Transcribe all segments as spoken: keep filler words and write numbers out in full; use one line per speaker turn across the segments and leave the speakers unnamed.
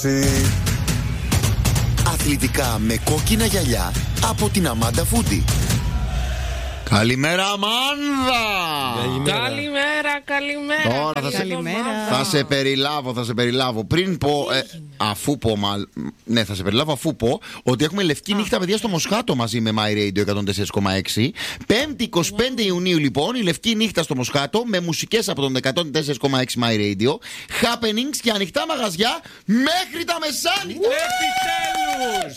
Αθλητικά με κόκκινα γυαλιά από την Αμάντα Φούντι. Καλημέρα, Αμάνδα!
Καλημέρα, καλημέρα. καλημέρα.
Τώρα θα σε,
καλημέρα.
θα σε περιλάβω, θα σε περιλάβω. Πριν πω, ε, αφού πω, μα, ναι, θα σε περιλάβω αφού πω ότι έχουμε λευκή νύχτα, παιδιά, στο Μοσχάτο μαζί με My Radio εκατόν τέσσερα κόμμα έξι. Πέμπτη εικοστή πέμπτη Ιουνίου, λοιπόν, η λευκή νύχτα στο Μοσχάτο με μουσικές από τον εκατόν τέσσερα κόμμα έξι My Radio. Happenings και ανοιχτά μαγαζιά μέχρι τα μεσάνυχτα.
Επιτέλους!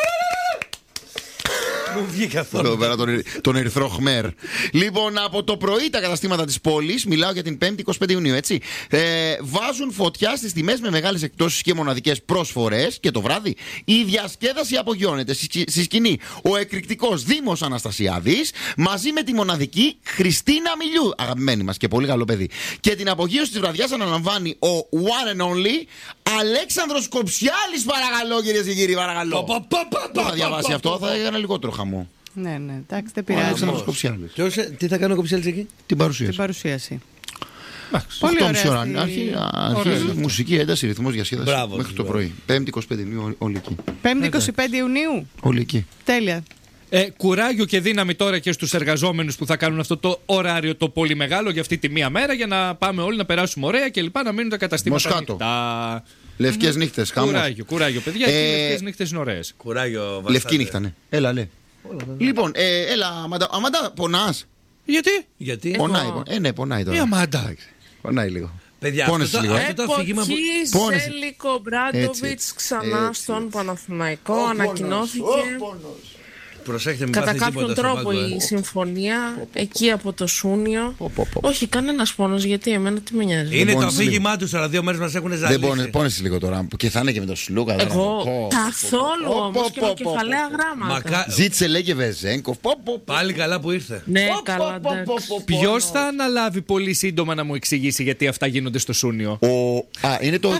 Μου βγήκε αυτό.
Εδώ πέρα τον, τον ερυθρό Χμέρ. Λοιπόν, από το πρωί τα καταστήματα της πόλης, μιλάω για την πέμπτη εικοστή πέμπτη Ιουνίου, έτσι, ε, βάζουν φωτιά στις τιμές με μεγάλες εκπτώσεις και μοναδικές προσφορές. Και το βράδυ η διασκέδαση απογειώνεται. Στη σκηνή ο εκρηκτικός Δήμος Αναστασιάδης μαζί με τη μοναδική Χριστίνα Μιλιού, αγαπημένη μας και πολύ καλό παιδί. Και την απογείωση της βραδιάς αναλαμβάνει ο one and only Αλέξανδρος Κοψιάλης, παρακαλώ, κυρίες και κύριοι, παρακαλώ. Δεν θα διαβάσει αυτό, θα έκανα λιγότερο χαμό.
Ναι, ναι, εντάξει, δεν πειράζει.
Αλέξανδρος Κοψιάλης.
Τι θα κάνει ο Κοψιάλης εκεί?
Την παρουσίαση.
Την παρουσίαση.
Πολύ ωραία. Αρχίζει μουσική, ένταση, ρυθμός, διασκέδαση μέχρι το πρωί. Πέμπτη εικοστή πέμπτη Ιουνίου, όλοι εκεί.
Πέμπτη εικοστή πέμπτη Ιουνίου.
Όλοι εκεί.
Τέλεια.
Ε, κουράγιο και δύναμη τώρα και στους εργαζόμενους που θα κάνουν αυτό το ωράριο το πολύ μεγάλο για αυτή τη μία μέρα, για να πάμε όλοι να περάσουμε ωραία και λοιπά, να μείνουν τα καταστήματα ανοιχτά.
Λευκές νύχτες, χαμός.
Κουράγιο, κουράγιο, παιδιά. Ε, οι λευκές νύχτες είναι ωραίες.
Κουράγιο,
λευκή νύχτα, ναι. Έλα, λέ. Λοιπόν, ε, έλα, Αμάντα, Αμάντα, πονάς?
Γιατί?
Γιατί?
Πονάει, ε, ναι, πονάει τώρα.
Η Αμάντα.
Πονάει λίγο.
Παιδιά,
πόνεσαι λίγο.
Εποχή Ζέλικο Μπράντοβιτς ξανά στον Παναθηναϊκό, ανακοινώθηκε.
Προσέχτε,
κατά κάποιον τρόπο η ε. συμφωνία εκεί από το Σούνιο. Πο, πο, πο. Όχι, κανένας πόνος, γιατί εμένα τι με νοιάζει.
Είναι το αφήγημά του, αλλά δύο μέρες μας έχουν ζαλίσει.
Δεν πόνεσαι λίγο τώρα, και θα είναι και με το Σλούκα.
Εγώ καθόλου όμως και με κεφαλαία γράμματα.
Ζήτησε, λέγε Βεζέγκοφ.
Πάλι καλά που ήρθε.
Ναι, καλά.
Ποιος θα αναλάβει πολύ σύντομα να μου εξηγήσει γιατί αυτά γίνονται στο Σούνιο?
Α, είναι το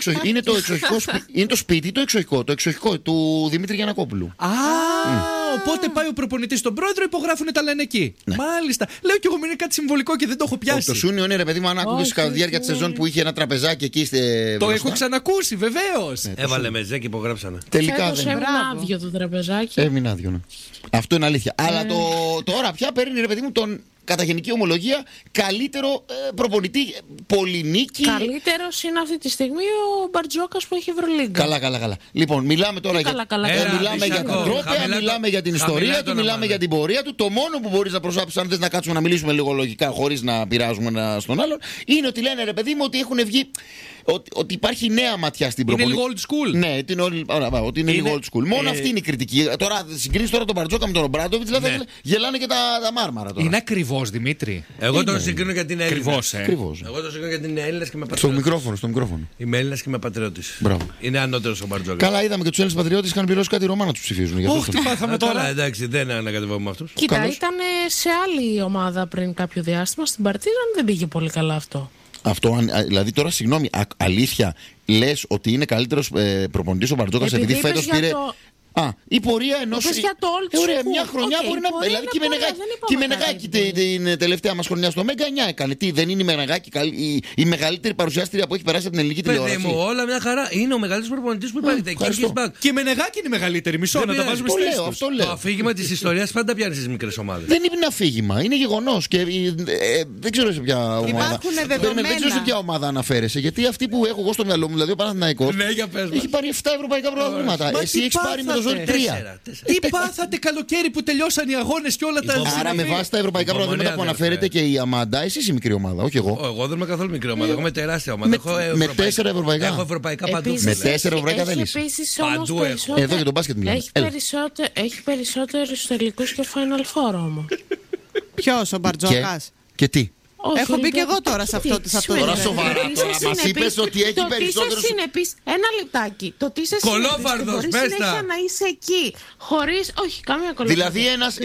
σπίτι, το εξοχικό, το εξοχικό του Δημήτρη Γιαννακόπουλου.
Α, οπότε πάει ο προπονητής στον πρόεδρο, υπογράφουν τα λένε εκεί. Ναι. Μάλιστα. Λέω κι εγώ είναι κάτι συμβολικό και δεν το έχω πιάσει.
Το Σούνιο είναι, ρε παιδί μου, αν άκουγες κατά τη διάρκεια τη σεζόν που είχε ένα τραπεζάκι εκεί. Στε...
Το έχω ξανακούσει, βεβαίως.
Ναι, έβαλε μεζέ και υπογράψανε.
Τελικά δεν
έμεινε άδειο το τραπεζάκι.
Έμεινε άδειο, ναι. Αυτό είναι αλήθεια. Ε... Αλλά το, τώρα πια παίρνει, ρε παιδί μου, τον κατά γενική ομολογία καλύτερο ε, προπονητή. Πολυνίκη.
Καλύτερος είναι αυτή τη στιγμή ο Μπαρτζόκας που έχει Ευρωλίγκα.
Καλά, καλά, καλά. Λοιπόν, μιλάμε τώρα για,
καλά, καλά,
ε,
καλά.
μιλάμε για τα τρόπια, μιλάμε για την ιστορία του, μιλάμε για την πορεία του. Το μόνο που μπορείς να προσάψεις, αν θες να κάτσουμε να μιλήσουμε λίγο λογικά, χωρίς να πειράζουμε ένα στον άλλον, είναι ότι λένε, ρε παιδί μου, ότι έχουν βγει. Ότι, ότι υπάρχει νέα ματιά στην προπονητική.
Είναι λίγο old school.
Ναι, την όλη, ωραία, ότι είναι, είναι λίγο old school. Μόνο ε... αυτή είναι η κριτική. Τώρα συγκρίνεις τώρα τον Μπαρτζόκα με τον Ομπράντοβιτς, δηλαδή ναι. Γελάνε και τα, τα μάρμαρα τώρα.
Είναι ακριβώς, Δημήτρη.
Εγώ τον συγκρίνω γιατί είναι Έλληνας.
Ε.
Εγώ τον συγκρίνω γιατί είναι Έλληνας και με πατριώτης.
Στο μικρόφωνο, στο μικρόφωνο.
Είμαι Έλληνας και με πατριώτης. Είναι ανώτερος ο Μπαρτζόκα.
Καλά, είδαμε και τους Έλληνες πατριώτες είχαν πληρώσει κάτι Ρωμά να τους ψηφίζουν.
Όχι, τι πάθαμε τώρα.
Εντάξει, δεν ανακατεύομαι με αυτούς.
Κοίτα, ήταν σε άλλη ομάδα πριν κάποιο διάστημα, στην Παρτίζαν, δεν πήγε πολύ καλά αυτό.
Αυτό, δηλαδή τώρα συγγνώμη, α, αλήθεια, λες ότι είναι καλύτερος ε, προπονητής ο Μπαρτζόκας επειδή, επειδή φέτος πήρε. Το... Α, η πορεία ενός.
Ε,
ωραία, μια χρονιά okay, μπορεί να. Δηλαδή και η Μενεγάκη την τελευταία μας χρονιά στο Μέγκα εννιά έκανε. Τι, δεν είναι η Μενεγάκη η, η μεγαλύτερη παρουσιάστρια που έχει περάσει από την ελληνική τηλεόραση?
Παιδί μου, όλα μια χαρά. Είναι ο μεγαλύτερος προπονητής που υπάρχει.
Και η Μενεγάκη είναι η μεγαλύτερη. Μισό να τα βάζουμε στη
θέση. Το αφήγημα της ιστορίας πάντα πιάνει στις μικρές ομάδες.
Δεν είναι αφήγημα, είναι γεγονός. Και δεν ξέρω σε ποια ομάδα. Δεν ξέρω σε ποια ομάδα αναφέρεσαι. Γιατί αυτή που έχω εγώ στο μυαλό μου, δηλαδή ο Παναθηναϊκός, έχει πάρει επτά ευρωπαϊκά πρωταθλήματα. Εσύ έχει πάρει με το ζόρι τρία.
Τι πάθατε καλοκαίρι που τελειώσαν οι αγώνες και όλα τα
άλλα. Άρα με βάση τα ευρωπαϊκά πρωταθλήματα που αναφέρεται και η Αμάντα, εσύ είσαι μικρή ομάδα, όχι εγώ.
Εγώ δεν είμαι καθόλου μικρή ομάδα. Εγώ είμαι τεράστια ομάδα.
Με τέσσερα ευρωπαϊκά.
Έχω ευρωπαϊκά παντού.
Με τέσσερα ευρωπαϊκά δεν είσαι.
Παντού έχω.
Εδώ για τον μπάσκετ μιλάμε.
Έχει περισσότερους τελικούς και Final Four όμως. Ποιος, ο Μπαρτζόκας?
Και τι?
Όχι, έχω μπει και εγώ τώρα σε αυτό.
Τώρα σοβαρά. Μας είπες ότι έχει περισσότερους.
Ένα λεπτάκι. Το τι είσαι
κολόφαρδος,
μπορείς συνέχεια να είσαι εκεί. Χωρίς, όχι, καμία κολόφαρδος.
Δηλαδή ένας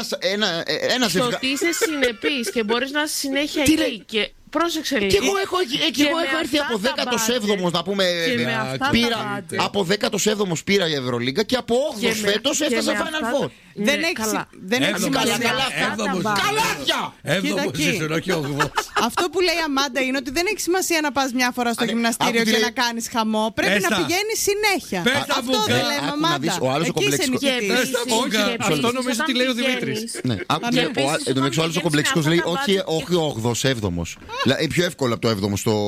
ένας
Το ότι είσαι συνεπής και μπορείς να είσαι συνέχεια εκεί. Και πρόσεξε λίγο.
Και εγώ έχω, και εγώ έχω έρθει από δέκατος έβδομος να πούμε. Πήρα, από δέκατος έβδομος πήρα η Ευρωλίγκα και από όγδοος φέτος έφτασα Final Four.
Δεν έχει σημασία.
Καλάθια!
Έβδομος ήσουν, όχι όγδοος.
Αυτό που λέει η Αμάντα είναι ότι δεν έχει σημασία να πας μια φορά στο γυμναστήριο και να κάνεις χαμό. Πρέπει να πηγαίνεις συνέχεια. Αυτό δεν λέμε, Αμάντα.
Ο άλλος ο κομπλεξικός.
Αυτό νομίζω ότι λέει ο Δημήτρης.
Εν τω μεταξύ ο άλλος ο κομπλεξικός λέει όχι όγδοος, έβδομος. Πιο εύκολο από το έβδομο στο